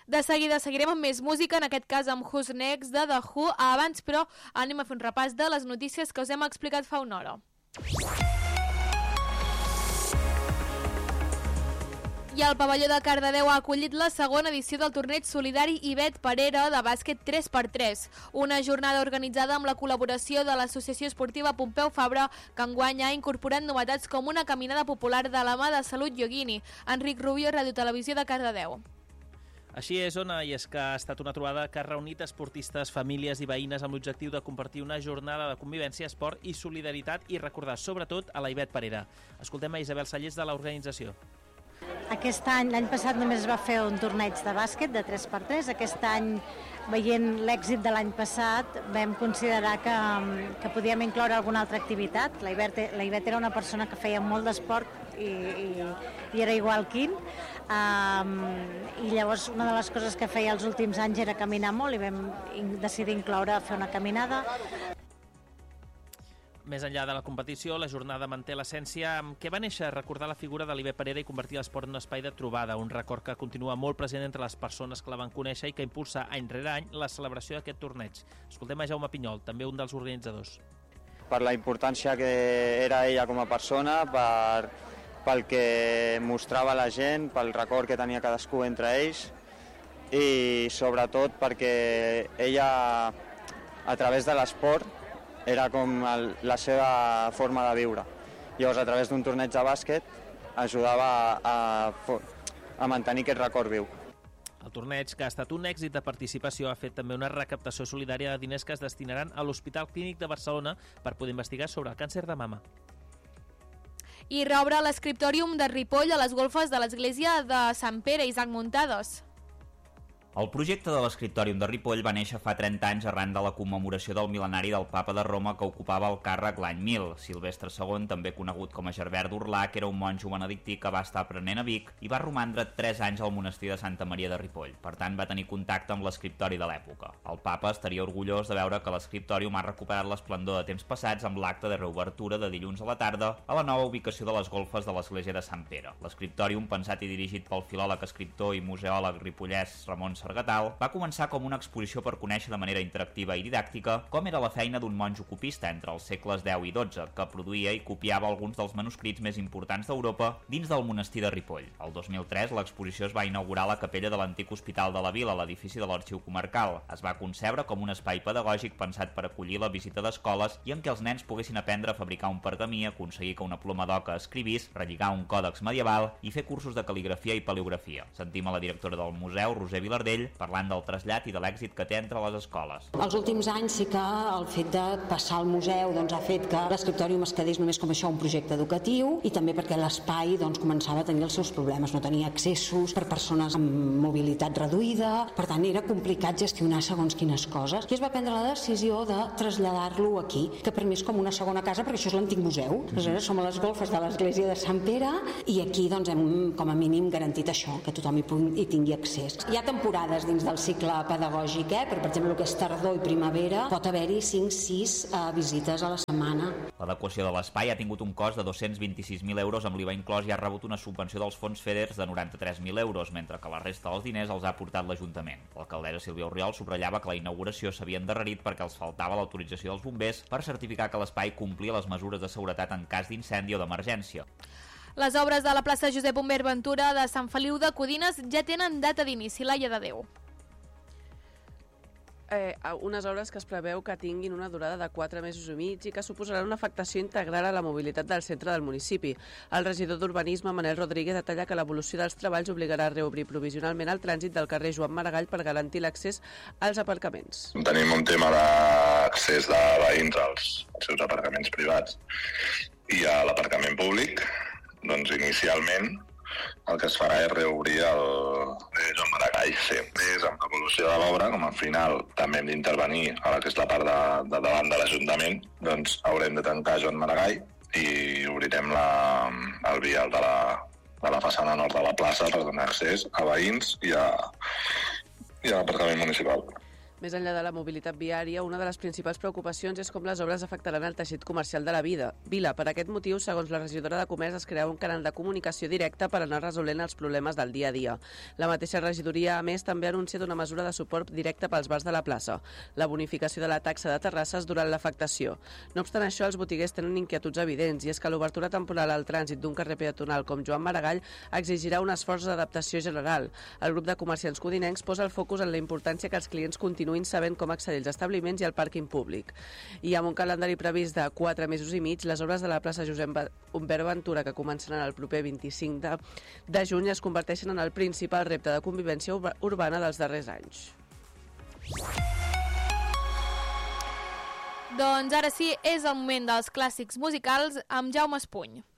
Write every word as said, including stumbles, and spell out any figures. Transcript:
De seguida seguirem amb més música, en aquest cas amb Who's Next de The Who. Abans, però, anem a fer un repàs de les notícies que us hem explicat fa una hora. I el pavelló de Cardedeu ha acollit la segona edició del torneig solidari Ivet Parera de bàsquet tres per tres, una jornada organitzada amb la col·laboració de l'Associació Esportiva Pompeu Fabra, que enguany ha incorporat novetats com una caminada popular de la mà de Salut Yogini. Enric Rubio, Ràdio Televisió de Cardedeu. Així és, Ona, i és que ha estat una trobada que ha reunit esportistes, famílies i veïnes amb l'objectiu de compartir una jornada de convivència, esport i solidaritat i recordar sobretot a la Ivet Parera. Escoltem a Isabel Sallés de l'organització. Aquest any, l'any passat només es va fer un torneig de bàsquet de tres per tres. Aquest any, veient l'èxit de l'any passat, vam considerar que, que podíem incloure alguna altra activitat. La Ivet, la Ivet era una persona que feia molt d'esport i, i, i era igual quin. Um, I llavors una de les coses que feia els últims anys era caminar molt i vam decidir incloure fer una caminada. Més enllà de la competició, la jornada manté l'essència amb què va néixer recordar la figura de l'Ivet Parera i convertir l'esport en un espai de trobada, un record que continua molt present entre les persones que la van conèixer i que impulsa any rere any la celebració d'aquest torneig. Escoltem a Jaume Pinyol, també un dels organitzadors. Per la importància que era ella com a persona, per, pel que mostrava la gent, pel record que tenia cadascú entre ells i sobretot perquè ella, a través de l'esport, era com el, la seva forma de viure. Llavors, a través d'un torneig de bàsquet, ajudava a, a, a mantenir aquest record viu. El torneig, que ha estat un èxit de participació, ha fet també una recaptació solidària de diners que es destinaran a l'Hospital Clínic de Barcelona per poder investigar sobre el càncer de mama. I reobre l'escriptòrium de Ripoll a les golfes de l'església de Sant Pere, Isaac Muntades. El projecte de l'escriptòrium de Ripoll va néixer fa trenta anys arran de la commemoració del mil·lenari del Papa de Roma que ocupava el càrrec l'any mil. Silvestre segon, també conegut com a Gerbert d'Urlac, era un monjo benedictí que va estar aprenent a Vic i va romandre tres anys al monestir de Santa Maria de Ripoll. Per tant, va tenir contacte amb l'escriptori de l'època. El Papa estaria orgullós de veure que l'escriptòrium ha recuperat l'esplendor de temps passats amb l'acte de reobertura de dilluns a la tarda a la nova ubicació de les golfes de l'església de Sant Pere. L'escriptòrium, pensat i dirigit pel filòleg, escriptor i museòleg ripollès Ramon Sargatal, va començar com una exposició per conèixer de manera interactiva i didàctica com era la feina d'un monjo copista entre els segles deu i dotze, que produïa i copiava alguns dels manuscrits més importants d'Europa dins del monestir de Ripoll. El dos mil tres, l'exposició es va inaugurar a la capella de l'antic hospital de la vila, a l'edifici de l'Arxiu Comarcal. Es va concebre com un espai pedagògic pensat per acollir la visita d'escoles i en què els nens poguessin aprendre a fabricar un pergamí, aconseguir que una ploma d'oca escrivís, relligar un còdex medieval i fer cursos de cal·ligrafia i paleografia. Sentim a la directora del museu, Roser Vilardell, parlant del trasllat i de l'èxit que té entre les escoles. Els últims anys sí que el fet de passar al museu doncs, ha fet que l'escriptòrium es quedés només com això, un projecte educatiu, i també perquè l'espai doncs, començava a tenir els seus problemes, no tenia accessos per persones amb mobilitat reduïda, per tant era complicat gestionar segons quines coses, i es va prendre la decisió de traslladar-lo aquí, que per mi és com una segona casa perquè això és l'antic museu. Aleshores som a les golfes de l'església de Sant Pere i aquí doncs, hem com a mínim garantit això, que tothom hi, pugui, hi tingui accés. Hi ha temporades dins del cicle pedagògic, eh? Per, per exemple, el que és tardor i primavera, pot haver-hi cinc sis uh, visites a la setmana. L'adequació de l'espai ha tingut un cost de dos-cents vint-i-sis mil euros amb l'I V A inclòs i ha rebut una subvenció dels fons FEDERS de noranta-tres mil euros, mentre que la resta dels diners els ha aportat l'Ajuntament. L'alcaldessa Sílvia Orriol subratllava que la inauguració s'havia endarrerit perquè els faltava l'autorització dels bombers per certificar que l'espai complia les mesures de seguretat en cas d'incendi o d'emergència. Les obres de la plaça Josep Humber Ventura de Sant Feliu de Codines ja tenen data d'inici. Laia de Déu. Eh, unes obres que es preveu que tinguin una durada de quatre mesos i mig i que suposaran una afectació integral a la mobilitat del centre del municipi. El regidor d'Urbanisme, Manel Rodríguez, detalla que l'evolució dels treballs obligarà a reobrir provisionalment el trànsit del carrer Joan Maragall per garantir l'accés als aparcaments. Tenim un tema d'accés de veïns als, als seus aparcaments privats i a l'aparcament públic. Doncs inicialment el que es farà és reobrir el Joan Maragall. Sí, és amb l'evolució de l'obra, com al final també hem d'intervenir a la que és la part de, de davant de l'Ajuntament, doncs haurem de tancar Joan Maragall i obrirem la, el vial de la, de la façana nord de la plaça per donar accés a veïns i a, i a l'aparcament municipal. Més enllà de la mobilitat viària, una de les principals preocupacions és com les obres afectaran el teixit comercial de la vida. Vila. Per aquest motiu, segons la regidora de Comerç, es crea un canal de comunicació directe per anar resolent els problemes del dia a dia. La mateixa regidoria, a més, també ha anunciat una mesura de suport directe pels bars de la plaça, la bonificació de la taxa de terrasses durant l'afectació. No obstant això, els botiguers tenen inquietuds evidents, i és que l'obertura temporal al trànsit d'un carrer peatonal com Joan Maragall exigirà un esforç d'adaptació general. El grup de comerciants codinencs posa el focus en la importància que els clients continuïn sabent com accedir als establiments i al pàrquing públic. I amb un calendari previst de quatre mesos i mig, les obres de la plaça Josep Humbert Ventura, que començaran el proper vint-i-cinc de juny, es converteixen en el principal repte de convivència urbana dels darrers anys. Doncs ara sí, és el moment dels clàssics musicals amb Jaume Espuny.